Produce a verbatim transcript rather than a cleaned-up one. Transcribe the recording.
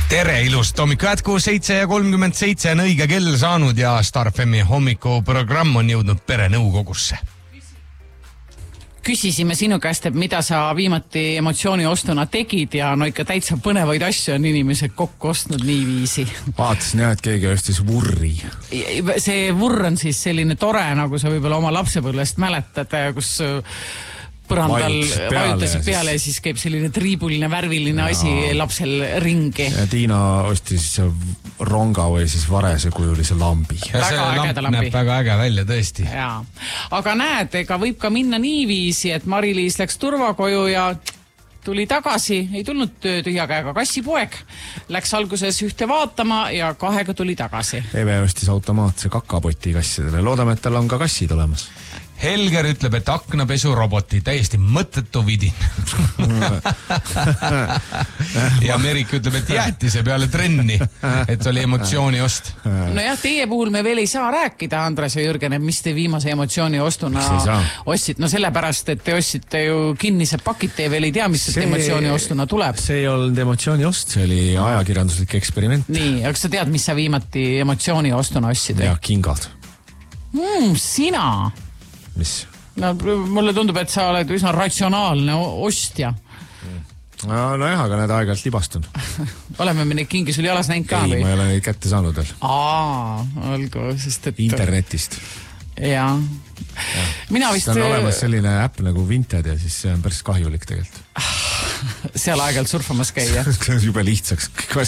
Tere, ilust hommiku jätku, seitse ja kolmkümmend seitse on õige kell saanud ja Star F M-i hommikuprogramm on jõudnud perenõukogusse. Küsisime sinu käest, et mida sa viimati emotsiooni ostuna tegid ja no ikka täitsa põnevaid asju on inimesed kokku ostnud nii viisi. Vaatasin jah, et keegi ostis vurri. See vurr on siis selline tore, nagu sa võib-olla oma lapsepõlvest mäletad, kus põrandal vajutasid peale ja siis käib selline triibuline, värviline asi lapsel ringi. Ja Tiina ostis ronga või siis varese kujulise lambi. Ja see lamp näeb väga äge välja, tõesti. Ja. Aga näed, ega võib ka minna nii viisi, et Mari-Liis läks turvakoju ja tuli tagasi, ei tulnud tühja käega kassipoeg. Läks alguses ühte vaatama ja kahega tuli tagasi. Eve ostis automaatse kakapoti kassidele. Loodame, et tal on ka kassid olemas. Helger ütleb, et aknapesuroboti täiesti mõttetu vidin. ja Merik ütleb, et jäätise peale trenni, et oli emotsiooni ost. No jah, teie puhul me veel ei saa rääkida, Andres ja Jürgen, et mis te viimase emotsiooni ostuna ostsite. No sellepärast, et te ostsite ju kinnised pakid, te veel ei tea, mis see emotsiooni ostuna tuleb. See ei olnud emotsiooni ost, see oli ajakirjanduslik eksperiment. Nii, aga sa tead, mis sa viimati emotsiooni ostuna ostsid? Ja kingad. Mm, sina... Mis? No, mulle tundub, et sa oled üsna ratsionaalne ostja. No, no jah, aga need aeg-ajalt libastun. Oleme me neid kingi sul jalas näinud ka? Ei, või? Ma ei ole neid kätte saanud veel. Aa, olgu, sest et... Internetist. Jaa. Ja. Mina vist... See on olemas selline äpp nagu Vinted ja siis see on päris kahjulik tegelikult. Seal aeg-ajalt surfamas käia. See on jube lihtsaks.